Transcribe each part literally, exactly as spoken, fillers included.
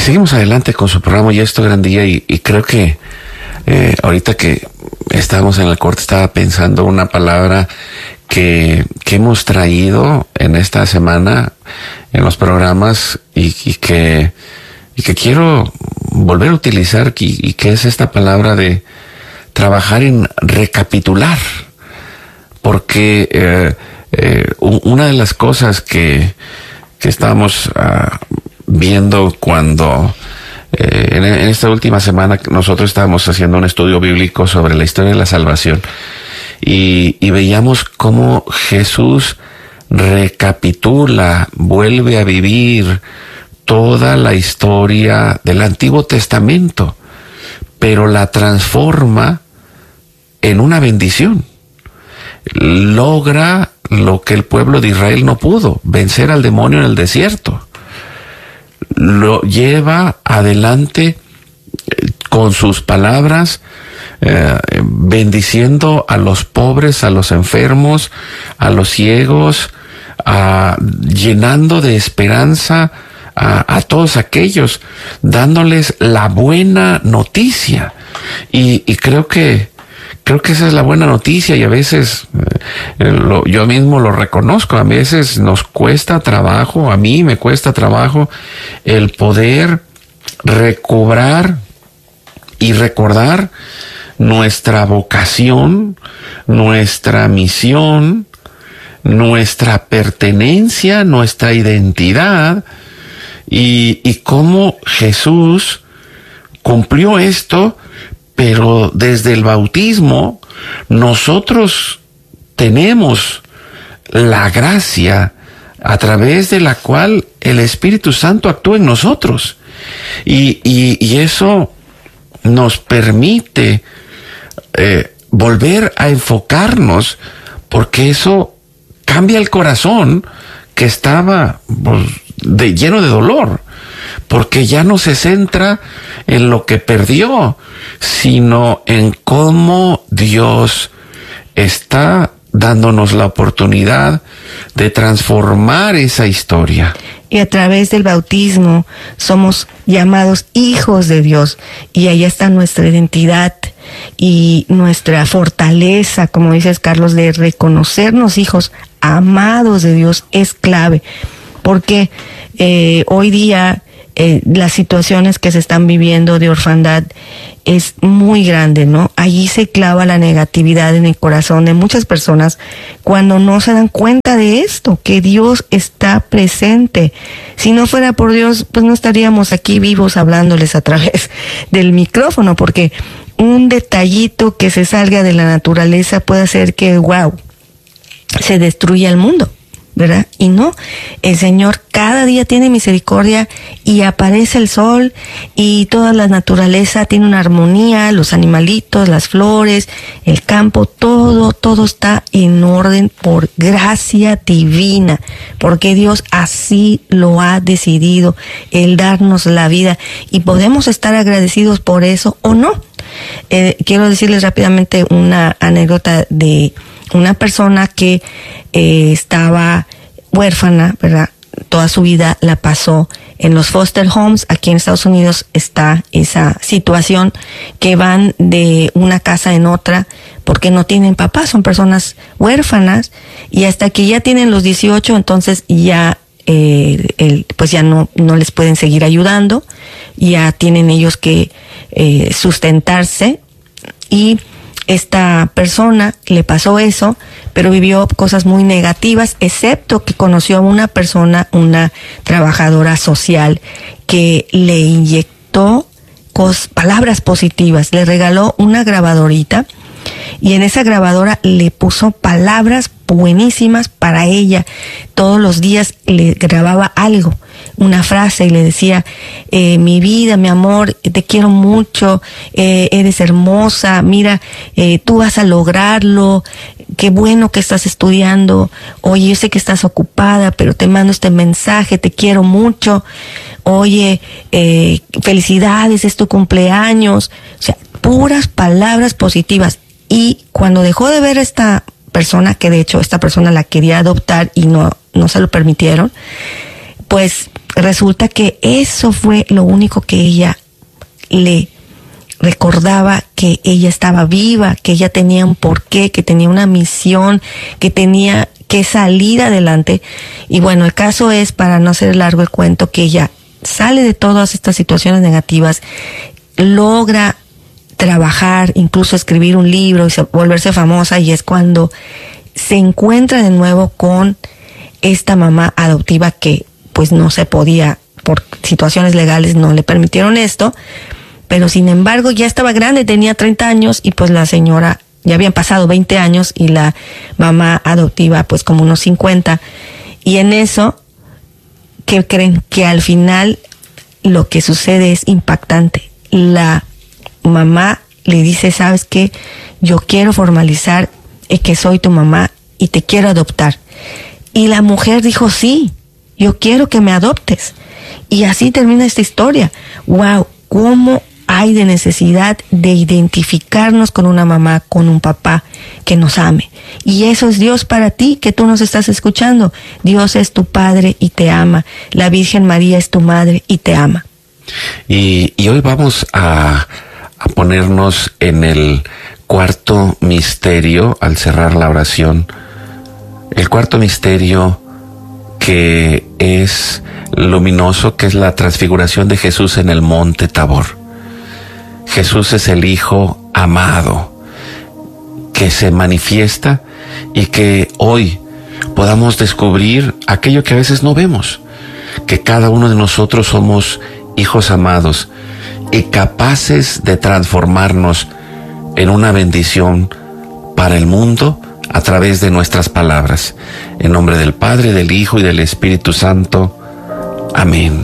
seguimos adelante con su programa Ya Esto Gran Día y, y creo que eh, ahorita que estábamos en el corte estaba pensando una palabra que, que hemos traído en esta semana en los programas y, y que y que quiero volver a utilizar y, y que es esta palabra de trabajar en recapitular, porque eh, eh, una de las cosas que que estábamos uh, viendo cuando eh, en, en esta última semana nosotros estábamos haciendo un estudio bíblico sobre la historia de la salvación y, y veíamos cómo Jesús recapitula, vuelve a vivir toda la historia del Antiguo Testamento, pero la transforma en una bendición. Logra lo que el pueblo de Israel no pudo, vencer al demonio en el desierto. Lo lleva adelante eh, con sus palabras, eh, bendiciendo a los pobres, a los enfermos, a los ciegos, a, llenando de esperanza a, a todos aquellos, dándoles la buena noticia. Y, y creo que Creo que esa es la buena noticia y a veces eh, lo, yo mismo lo reconozco, a veces nos cuesta trabajo, a mí me cuesta trabajo el poder recobrar y recordar nuestra vocación, nuestra misión, nuestra pertenencia, nuestra identidad y, y cómo Jesús cumplió esto. Pero desde el bautismo nosotros tenemos la gracia a través de la cual el Espíritu Santo actúa en nosotros. Y, y, y eso nos permite eh, volver a enfocarnos, porque eso cambia el corazón que estaba pues, de, lleno de dolor. Porque ya no se centra en lo que perdió, sino en cómo Dios está dándonos la oportunidad de transformar esa historia. Y a través del bautismo somos llamados hijos de Dios, y ahí está nuestra identidad y nuestra fortaleza, como dices, Carlos, de reconocernos hijos amados de Dios es clave, porque eh, hoy día Eh, las situaciones que se están viviendo de orfandad es muy grande, ¿no? Allí se clava la negatividad en el corazón de muchas personas cuando no se dan cuenta de esto, que Dios está presente. Si no fuera por Dios, pues no estaríamos aquí vivos hablándoles a través del micrófono, porque un detallito que se salga de la naturaleza puede hacer que, wow, se destruya el mundo, ¿verdad? Y no, el Señor cada día tiene misericordia y aparece el sol y toda la naturaleza tiene una armonía, los animalitos, las flores, el campo, todo, todo está en orden por gracia divina, porque Dios así lo ha decidido, el darnos la vida, y podemos estar agradecidos por eso o no. Eh, quiero decirles rápidamente una anécdota de una persona que eh, estaba huérfana, ¿verdad? Toda su vida la pasó en los foster homes. Aquí en Estados Unidos está esa situación que van de una casa en otra porque no tienen papá, son personas huérfanas, y hasta que ya tienen los dieciocho, entonces ya eh, el, pues ya no, no les pueden seguir ayudando, ya tienen ellos que eh, sustentarse. Y esta persona le pasó eso, pero vivió cosas muy negativas, excepto que conoció a una persona, una trabajadora social, que le inyectó cos, palabras positivas, le regaló una grabadorita, y en esa grabadora le puso palabras buenísimas para ella. Todos los días le grababa algo, una frase, y le decía, eh, mi vida, mi amor, te quiero mucho, eh, eres hermosa, mira, eh, tú vas a lograrlo, qué bueno que estás estudiando, oye, yo sé que estás ocupada, pero te mando este mensaje, te quiero mucho, oye, eh, felicidades, es tu cumpleaños. O sea, puras palabras positivas. Y cuando dejó de ver a esta persona, que de hecho esta persona la quería adoptar y no, no se lo permitieron, pues resulta que eso fue lo único que ella le recordaba, que ella estaba viva, que ella tenía un porqué, que tenía una misión, que tenía que salir adelante. Y bueno, el caso es, para no hacer largo el cuento, que ella sale de todas estas situaciones negativas, logra trabajar, incluso escribir un libro y volverse famosa, y es cuando se encuentra de nuevo con esta mamá adoptiva que pues no se podía, por situaciones legales no le permitieron esto, pero sin embargo ya estaba grande, tenía treinta años, y pues la señora, ya habían pasado veinte años y la mamá adoptiva pues como unos cincuenta, y en eso, ¿qué creen? Que al final lo que sucede es impactante. La mamá le dice, ¿sabes qué? Yo quiero formalizar que soy tu mamá y te quiero adoptar. Y la mujer dijo, sí, yo quiero que me adoptes. Y así termina esta historia. ¡Wow! ¿Cómo hay de necesidad de identificarnos con una mamá, con un papá que nos ame? Y eso es Dios para ti, que tú nos estás escuchando. Dios es tu Padre y te ama. La Virgen María es tu Madre y te ama. Y, y hoy vamos a, a ponernos en el cuarto misterio al cerrar la oración. El cuarto misterio, que es luminoso, que es la transfiguración de Jesús en el monte Tabor. Jesús es el Hijo amado que se manifiesta, y que hoy podamos descubrir aquello que a veces no vemos, que cada uno de nosotros somos hijos amados y capaces de transformarnos en una bendición para el mundo a través de nuestras palabras. En nombre del Padre, del Hijo y del Espíritu Santo. Amén.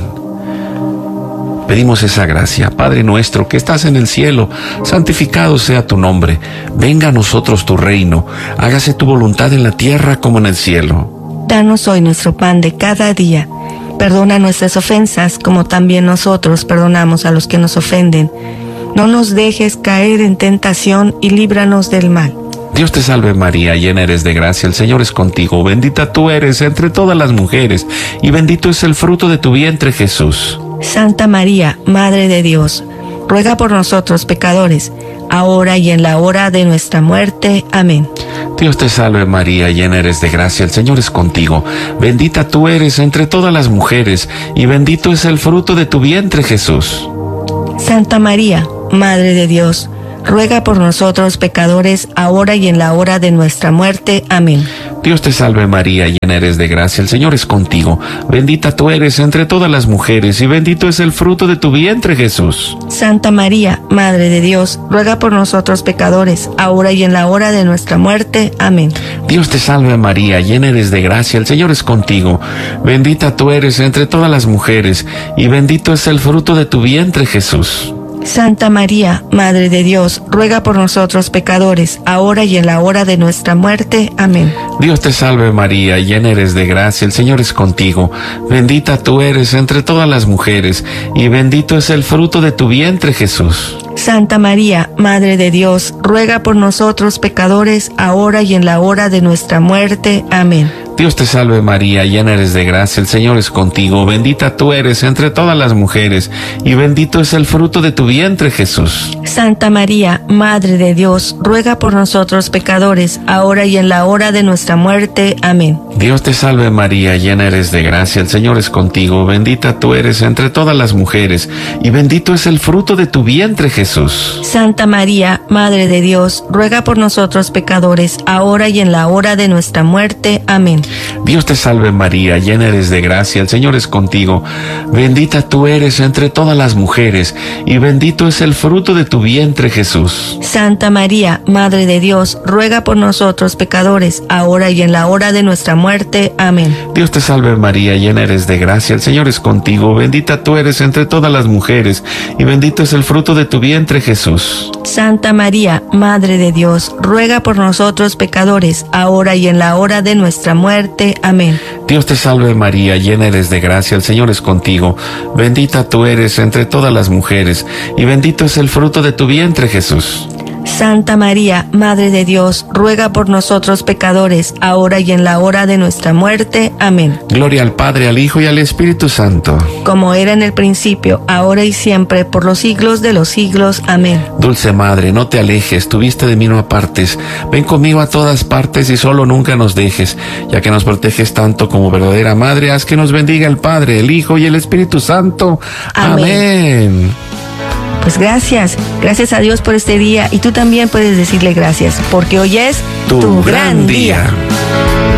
Pedimos esa gracia. Padre nuestro que estás en el cielo, santificado sea tu nombre. Venga a nosotros tu reino. Hágase tu voluntad en la tierra como en el cielo. Danos hoy nuestro pan de cada día. Perdona nuestras ofensas, como también nosotros perdonamos a los que nos ofenden. No nos dejes caer en tentación y líbranos del mal. Dios te salve María, llena eres de gracia, el Señor es contigo. Bendita tú eres entre todas las mujeres, y bendito es el fruto de tu vientre, Jesús. Santa María, Madre de Dios, ruega por nosotros pecadores, ahora y en la hora de nuestra muerte. Amén. Dios te salve María, llena eres de gracia, el Señor es contigo. Bendita tú eres entre todas las mujeres, y bendito es el fruto de tu vientre, Jesús. Santa María, Madre de Dios, ruega por nosotros pecadores, ahora y en la hora de nuestra muerte. Amén. Dios te salve María, llena eres de gracia, el Señor es contigo. Bendita tú eres entre todas las mujeres, y bendito es el fruto de tu vientre, Jesús. Santa María, Madre de Dios, ruega por nosotros pecadores, ahora y en la hora de nuestra muerte. Amén. Dios te salve María, llena eres de gracia, el Señor es contigo. Bendita tú eres entre todas las mujeres, y bendito es el fruto de tu vientre, Jesús. Santa María, Madre de Dios, ruega por nosotros pecadores, ahora y en la hora de nuestra muerte. Amén. Dios te salve María, llena eres de gracia, el Señor es contigo. Bendita tú eres entre todas las mujeres, y bendito es el fruto de tu vientre, Jesús. Santa María, Madre de Dios, ruega por nosotros pecadores, ahora y en la hora de nuestra muerte. Amén. Dios te salve María, llena eres de gracia, el Señor es contigo. Bendita tú eres entre todas las mujeres, y bendito es el fruto de tu vientre, Jesús. Santa María, Madre de Dios, ruega por nosotros pecadores, ahora y en la hora de nuestra muerte. Amén. Dios te salve María, llena eres de gracia, el Señor es contigo. Bendita tú eres entre todas las mujeres, y bendito es el fruto de tu vientre, Jesús. Santa María, Madre de Dios, ruega por nosotros pecadores, ahora y en la hora de nuestra muerte. Amén. Dios te salve María, llena eres de gracia, el Señor es contigo. Bendita tú eres entre todas las mujeres, y bendito es el fruto de tu vientre, Jesús. Santa María, Madre de Dios, ruega por nosotros pecadores, ahora y en la hora de nuestra muerte. Amén. Dios te salve María, llena eres de gracia, el Señor es contigo. Bendita tú eres entre todas las mujeres, y bendito es el fruto de tu vientre, Jesús. Santa María, Madre de Dios, ruega por nosotros pecadores, ahora y en la hora de nuestra muerte. Amén. Dios te salve María, llena eres de gracia, el Señor es contigo. Bendita tú eres entre todas las mujeres, y bendito es el fruto de tu vientre, Jesús. Santa María, Madre de Dios, ruega por nosotros pecadores, ahora y en la hora de nuestra muerte. Amén. Gloria al Padre, al Hijo y al Espíritu Santo. Como era en el principio, ahora y siempre, por los siglos de los siglos. Amén. Dulce Madre, no te alejes, tu vista de mí no apartes. Ven conmigo a todas partes y solo nunca nos dejes. Ya que nos proteges tanto como verdadera Madre, haz que nos bendiga el Padre, el Hijo y el Espíritu Santo. Amén. Amén. Pues gracias, gracias a Dios por este día, y tú también puedes decirle gracias, porque hoy es tu, tu gran día. día.